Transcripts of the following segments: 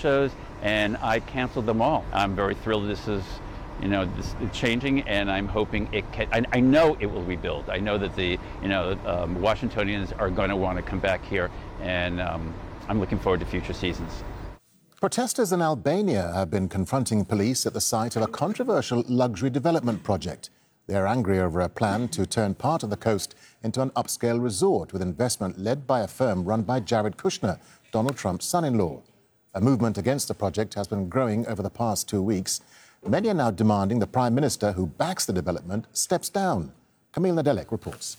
shows, and I canceled them all. I'm very thrilled this is, this is changing, and I'm hoping it can. I know it will rebuild. I know that the, Washingtonians are going to want to come back here, and I'm looking forward to future seasons. Protesters in Albania have been confronting police at the site of a controversial luxury development project. They're angry over a plan to turn part of the coast into an upscale resort with investment led by a firm run by Jared Kushner, Donald Trump's son-in-law. A movement against the project has been growing over the past 2 weeks. Many are now demanding the Prime Minister who backs the development steps down. Camille Nedelec reports.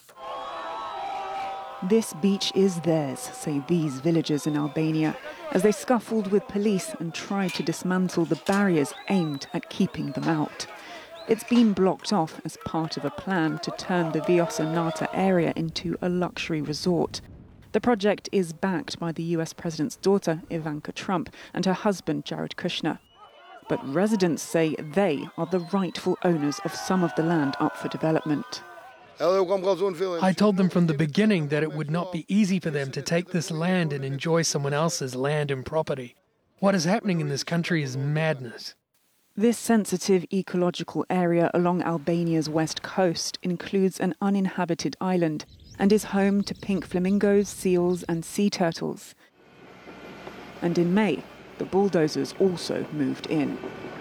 This beach is theirs, say these villagers in Albania, as they scuffled with police and tried to dismantle the barriers aimed at keeping them out. It's been blocked off as part of a plan to turn the Vjosa Nata area into a luxury resort. The project is backed by the US President's daughter, Ivanka Trump, and her husband, Jared Kushner. But residents say they are the rightful owners of some of the land up for development. I told them from the beginning that it would not be easy for them to take this land and enjoy someone else's land and property. What is happening in this country is madness. This sensitive ecological area along Albania's west coast includes an uninhabited island and is home to pink flamingos, seals and sea turtles. And in May, the bulldozers also moved in.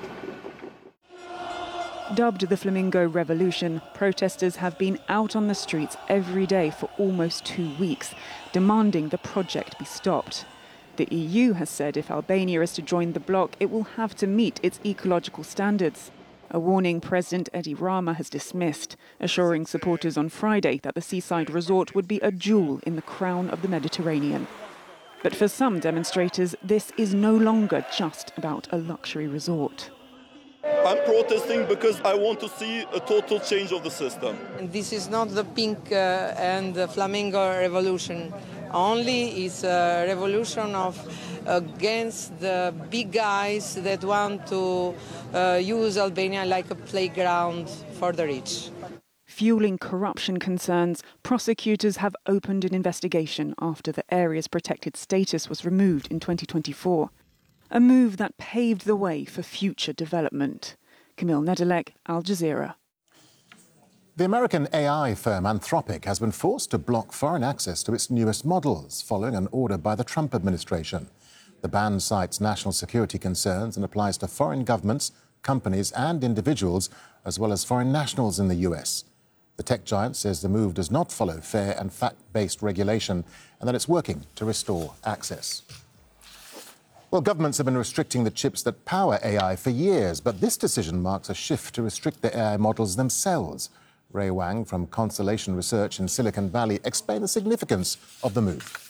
Dubbed the Flamingo Revolution, protesters have been out on the streets every day for almost 2 weeks, demanding the project be stopped. The EU has said if Albania is to join the bloc, it will have to meet its ecological standards. A warning President Edi Rama has dismissed, assuring supporters on Friday that the seaside resort would be a jewel in the crown of the Mediterranean. But for some demonstrators, this is no longer just about a luxury resort. I'm protesting because I want to see a total change of the system. This is not the pink and the flamingo revolution. Only it's a revolution against the big guys that want to use Albania like a playground for the rich. Fueling corruption concerns, prosecutors have opened an investigation after the area's protected status was removed in 2024. A move that paved the way for future development. Camille Nedelec, Al Jazeera. The American AI firm Anthropic has been forced to block foreign access to its newest models following an order by the Trump administration. The ban cites national security concerns and applies to foreign governments, companies and individuals, as well as foreign nationals in the US. The tech giant says the move does not follow fair and fact-based regulation and that it's working to restore access. Well, governments have been restricting the chips that power AI for years, but this decision marks a shift to restrict the AI models themselves. Ray Wang from Constellation Research in Silicon Valley explained the significance of the move.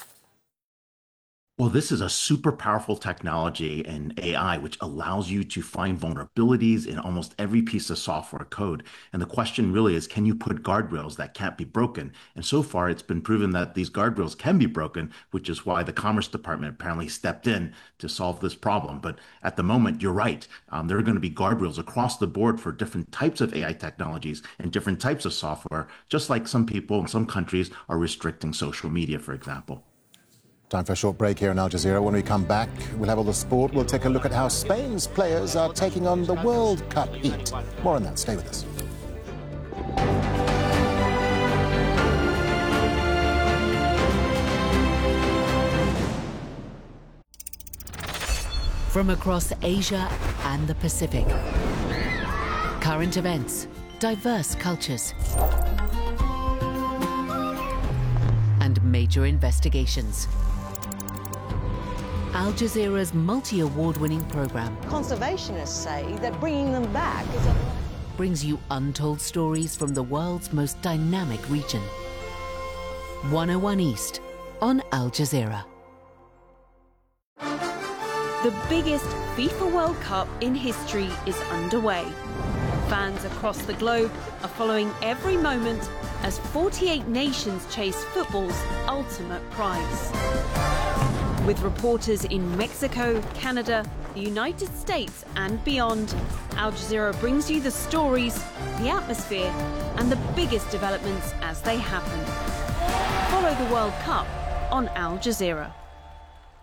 Well, this is a super powerful technology in AI, which allows you to find vulnerabilities in almost every piece of software code. And the question really is, can you put guardrails that can't be broken? And so far, it's been proven that these guardrails can be broken, which is why the Commerce Department apparently stepped in to solve this problem. But at the moment, you're right. There are going to be guardrails across the board for different types of AI technologies and different types of software, just like some people in some countries are restricting social media, for example. Time for a short break here in Al Jazeera. When we come back, we'll have all the sport. We'll take a look at how Spain's players are taking on the World Cup heat. More on that. Stay with us. From across Asia and the Pacific. Current events, diverse cultures, and major investigations. Al Jazeera's multi-award-winning program Conservationists say that bringing them back brings you untold stories from the world's most dynamic region. 101 East on Al Jazeera. The biggest FIFA World Cup in history is underway. Fans across the globe are following every moment as 48 nations chase football's ultimate prize. With reporters in Mexico, Canada, the United States and beyond, Al Jazeera brings you the stories, the atmosphere and the biggest developments as they happen. Follow the World Cup on Al Jazeera.